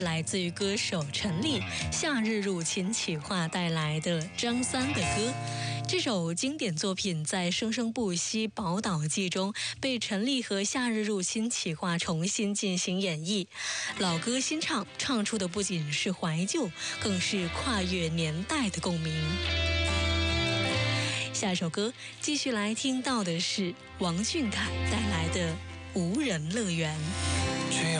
来自于歌手陈粒《夏日入侵企划》带来的张三的歌。这首经典作品在《生生不息宝岛记》中被陈粒和夏日入侵企划重新进行演绎，老歌新唱，唱出的不仅是怀旧，更是跨越年代的共鸣。下首歌继续来听到的是王俊凯带来的《无人乐园》。 去